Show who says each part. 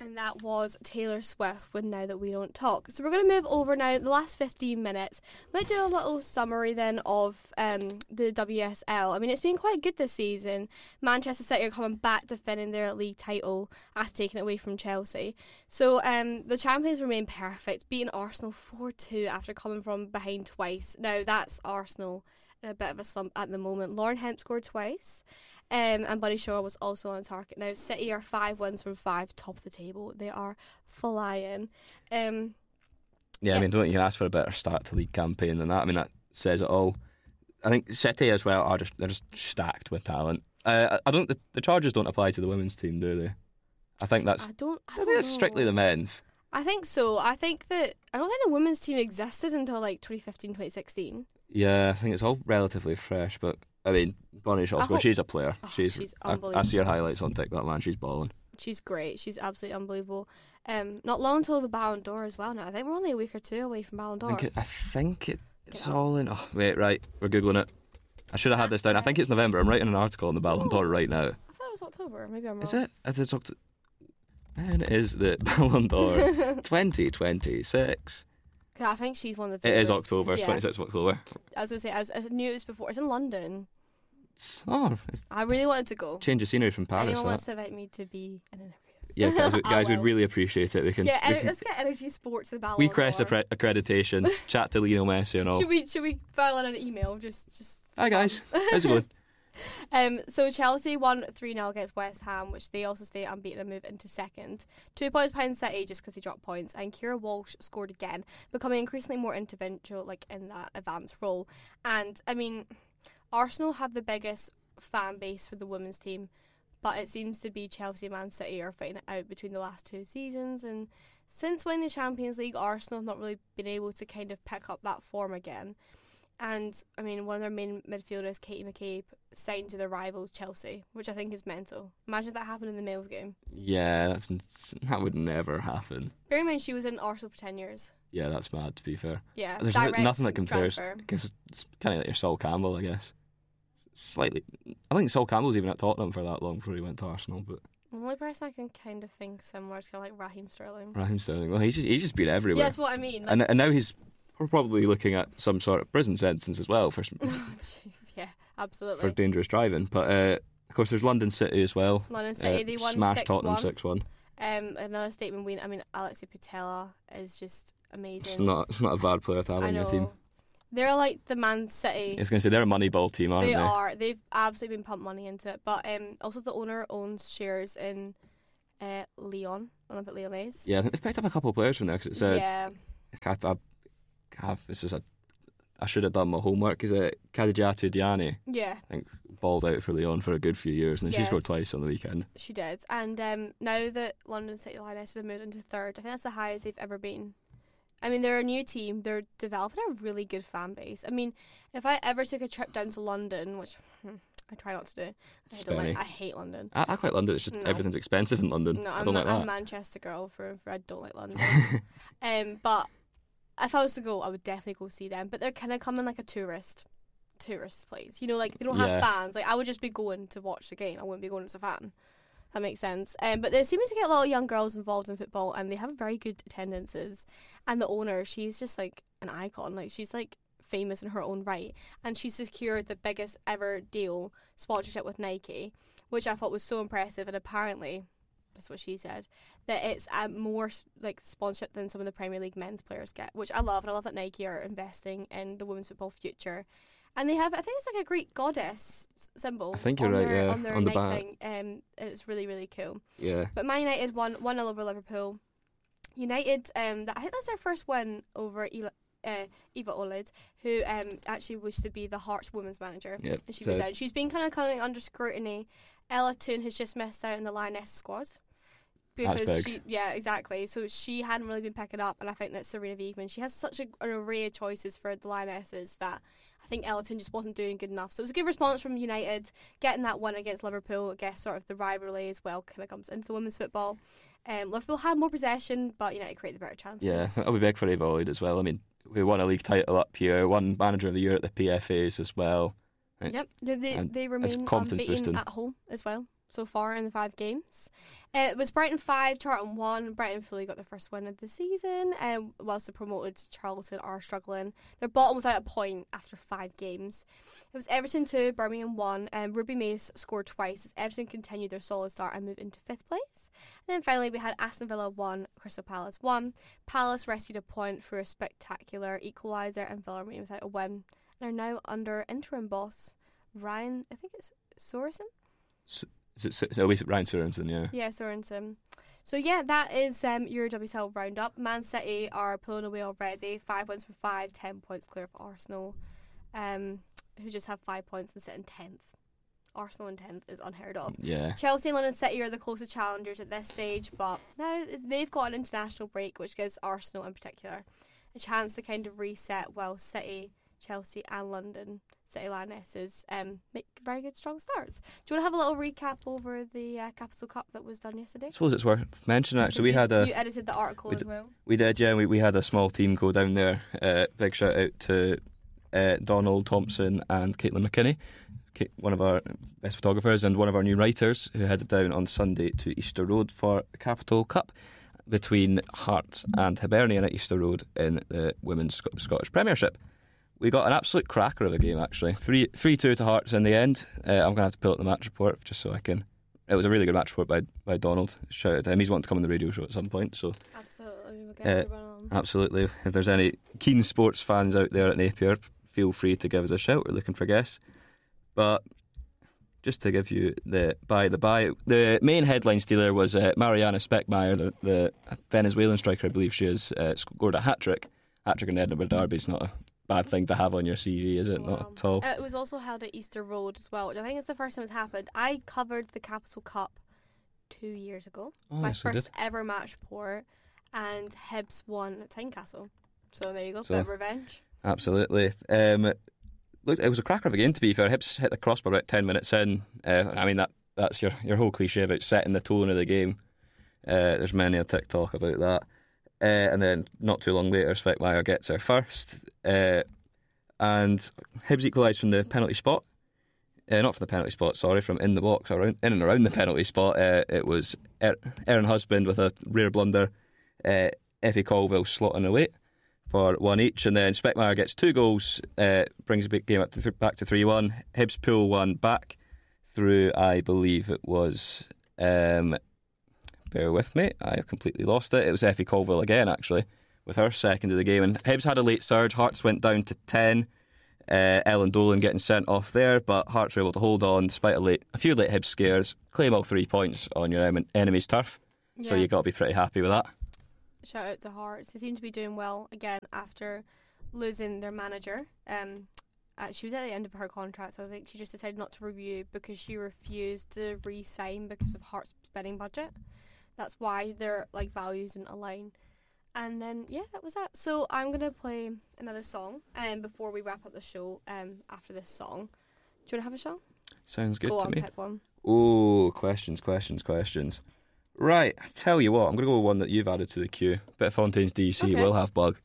Speaker 1: And that was Taylor Swift with Now That We Don't Talk. So we're going to move over now, the last 15 minutes. I might do a little summary then of the WSL. I mean, it's been quite good this season. Manchester City are coming back defending their league title after taking it away from Chelsea. So the champions remain perfect, beating Arsenal 4-2 after coming from behind twice. Now, that's Arsenal in a bit of a slump at the moment. Lauren Hemp scored twice. And Buddy Shaw was also on target. Now, City are 5 wins from 5, top of the table. They are flying.
Speaker 2: I mean, don't think you can ask for a better start to league campaign than that. I mean, that says it all. I think City as well they're just stacked with talent. I don't. The charges don't apply to the women's team, do they? I think that's.
Speaker 1: I don't
Speaker 2: think it's strictly the men's.
Speaker 1: I think so. I don't think the women's team existed until like 2015, 2016.
Speaker 2: Yeah, I think it's all relatively fresh, but I mean, Bonnie Shaw, but she's a player.
Speaker 1: She's unbelievable.
Speaker 2: I see her highlights on TikTok, man. She's balling.
Speaker 1: She's great. She's absolutely unbelievable. Not long until the Ballon d'Or as well now. I think we're only a week or two away from Ballon d'Or.
Speaker 2: I think it's all in. Oh, wait, right. We're Googling it. I should have had this down. I think it's November. I'm writing an article on the Ballon d'Or right now.
Speaker 1: I thought it was October. Maybe I'm wrong.
Speaker 2: Is it? It's October. And it is the Ballon d'Or 2026.
Speaker 1: I think she's one of the favourites.
Speaker 2: It is October, 26th of October.
Speaker 1: I was going to say, I knew it was before. It's in London.
Speaker 2: Oh,
Speaker 1: I really wanted to go.
Speaker 2: Change of scenery from Paris.
Speaker 1: Anyone wants to invite me to be in an interview?
Speaker 2: Yeah, guys would really appreciate it.
Speaker 1: Let's get Energy Sports to the Ballon
Speaker 2: We
Speaker 1: d'Or.
Speaker 2: crest accreditation, chat to Lionel Messi and all.
Speaker 1: Should we file in an email? Just
Speaker 2: hi guys, how's it going?
Speaker 1: So Chelsea won 3-0 against West Ham, which they also stay unbeaten and move into second. 2 points behind City just because they dropped points, and Kira Walsh scored again, becoming increasingly more interventional, like in that advanced role. And I mean, Arsenal have the biggest fan base for the women's team, but it seems to be Chelsea and Man City are fighting it out between the last 2 seasons. And since winning the Champions League, Arsenal have not really been able to kind of pick up that form again. And, I mean, one of their main midfielders, Katie McCabe, signed to their rivals, Chelsea, which I think is mental. Imagine if that happened in the males game.
Speaker 2: Yeah, that would never happen.
Speaker 1: Bear in mind, she was in Arsenal for 10 years.
Speaker 2: Yeah, that's mad, to be fair.
Speaker 1: Yeah,
Speaker 2: there's nothing that compares. It's kind of like your Sol Campbell, I guess. Slightly. I think Sol Campbell's even at Tottenham for that long before he went to Arsenal, but...
Speaker 1: The only person I can kind of think similar is kind of like Raheem Sterling.
Speaker 2: Well, he's just been everywhere.
Speaker 1: Yeah, that's what I mean. Like,
Speaker 2: and now he's probably looking at some sort of prison sentence as well for
Speaker 1: yeah, absolutely,
Speaker 2: for dangerous driving. But of course, there's London City as well.
Speaker 1: London City, they won 6-1.
Speaker 2: Smashed Tottenham 6-1.
Speaker 1: Another statement win. I mean, Alexia Putella is just amazing.
Speaker 2: It's not a bad player to have on your team.
Speaker 1: They're like the Man City.
Speaker 2: I was going to say, they're a Moneyball team, aren't they?
Speaker 1: They are. They've absolutely been pumped money into it. But also the owner owns shares in Lyon, Olympique Lyonnais.
Speaker 2: Yeah, I think they've picked up a couple of players from there. Cause it's I should have done my homework. Is it Kadijatu Diani?
Speaker 1: Yeah.
Speaker 2: I think balled out for Lyon for a good few years, and then she scored twice on the weekend.
Speaker 1: She did. And now that London City Lionesses have moved into third, I think that's the highest they've ever been. I mean, they're a new team. They're developing a really good fan base. I mean, if I ever took a trip down to London, which I try not to do, I hate London.
Speaker 2: I quite London. It's just everything's expensive in London.
Speaker 1: No,
Speaker 2: I don't like that.
Speaker 1: I'm a Manchester girl for I don't like London. But if I was to go, I would definitely go see them. But they're kind of coming like a tourist place. You know, like they don't have fans. Like I would just be going to watch the game. I wouldn't be going as a fan. That makes sense. But they seem to get a lot of young girls involved in football, and they have very good attendances. And the owner, she's just like an icon. Like she's like famous in her own right, and she secured the biggest ever deal sponsorship with Nike, which I thought was so impressive. And apparently, that's what she said, that it's more like sponsorship than some of the Premier League men's players get, which I love. And I love that Nike are investing in the women's football future. And they have, I think it's like a Greek goddess symbol.
Speaker 2: I think you're right, yeah.
Speaker 1: On their
Speaker 2: on the
Speaker 1: Nike
Speaker 2: back.
Speaker 1: thing. It's really, really cool.
Speaker 2: Yeah.
Speaker 1: But Man United won 1-0 over Liverpool. United, I think that's their first win over Eva Olid, who actually used to be the Hearts women's manager.
Speaker 2: Yep.
Speaker 1: And she was down. She's been kind of under scrutiny. Ella Toon has just missed out in the Lioness squad. Because exactly. So she hadn't really been picking up, and I think that Serena Wiegman, she has such an array of choices for the Lionesses that I think Ella Toon just wasn't doing good enough. So it was a good response from United, getting that win against Liverpool. I guess sort of the rivalry as well kind of comes into the women's football. Liverpool had more possession, but United created the better chances.
Speaker 2: Yeah, that'll be big for Eva Olid as well. I mean, we won a league title up here, won Manager of the Year at the PFAs as well.
Speaker 1: Yep, they remain unbeaten at home as well. so far in the 5 games. It was Brighton 5, Charlton 1. Brighton fully got their first win of the season, whilst the promoted Charlton are struggling. They're bottom without a point after 5 games. It was Everton 2, Birmingham 1, and Ruby Mace scored twice as Everton continued their solid start and moved into 5th place. And then finally we had Aston Villa 1, Crystal Palace 1. Palace rescued a point through a spectacular equaliser, and Villa remain without a win and are now under interim boss Ryan, I think it's Sorensen?
Speaker 2: It'll be Ryan Sorensen, yeah.
Speaker 1: Yeah, Sorensen. So yeah, that is your WSL roundup. Man City are pulling away already. 5 points from 5, 10 points clear of Arsenal, who just have 5 points and sit in 10th. Arsenal in 10th is unheard of.
Speaker 2: Yeah.
Speaker 1: Chelsea and London City are the closest challengers at this stage, but now they've got an international break, which gives Arsenal in particular a chance to kind of reset, while City, Chelsea and London City Lionesses make very good strong starts. Do you want to have a little recap over the Capital Cup that was done yesterday?
Speaker 2: I suppose it's worth mentioning, actually.
Speaker 1: You edited the article as well.
Speaker 2: We did, yeah. We had a small team go down there. Big shout out to Donald Thompson and Caitlin McKinney, one of our best photographers and one of our new writers, who headed down on Sunday to Easter Road for the Capital Cup between Hearts and Hibernian at Easter Road in the Women's Scottish Premiership. We got an absolute cracker of a game, actually. 3-2 to Hearts in the end. I'm going to have to pull up the match report just so I can... It was a really good match report by Donald. Shout out to him. He's wanting to come on the radio show at some point. So
Speaker 1: absolutely, we'll get everyone on.
Speaker 2: Absolutely. If there's any keen sports fans out there at Napier, feel free to give us a shout. We're looking for guests. But just to give you the by, the main headline stealer was Mariana Speckmaier, the Venezuelan striker, I believe she is, scored a hat-trick. Hat-trick in Edinburgh Derby is not a bad thing to have on your CV, is it? Wow. Not at all.
Speaker 1: It was also held at Easter Road as well, which I think is the first time it's happened. I covered the Capital Cup 2 years ago. My first ever match report, and Hibs won at Tynecastle. So there you go, bit of revenge.
Speaker 2: Absolutely. Look, it was a cracker of a game, to be fair. Hibs hit the crossbar about 10 minutes in. I mean, that's your whole cliche about setting the tone of the game. There's many a TikTok about that. And then not too long later, Speckmaier gets her first. And Hibs equalised from the penalty spot. Not from the penalty spot, sorry, from in the box, in and around the penalty spot. It was Erin Husband with a rare blunder. Effie Colville slotting away for one each. And then Speckmaier gets 2 goals, brings the big game back to 3-1. Hibs pull one back through, I believe it was... bear with me, I have completely lost it. It was Effie Colville again, actually, with her second of the game. And Hibs had a late surge. Hearts went down to 10. Ellen Dolan getting sent off there, but Hearts were able to hold on despite a few late Hibs scares. Claim all 3 points on your enemy's turf. Yeah. So you've got to be pretty happy with that.
Speaker 1: Shout out to Hearts. They seem to be doing well again after losing their manager. She was at the end of her contract, so I think she just decided not to review because she refused to re-sign because of Hearts' spending budget. That's why their values didn't align. And then that was that. So I'm gonna play another song before we wrap up the show. After this song, do you want to have a song?
Speaker 2: Sounds good to me.
Speaker 1: Pick one.
Speaker 2: Oh, questions. Right, I tell you what, I'm gonna go with one that you've added to the queue. Bit of Fontaine's DC. Okay. Will have bug.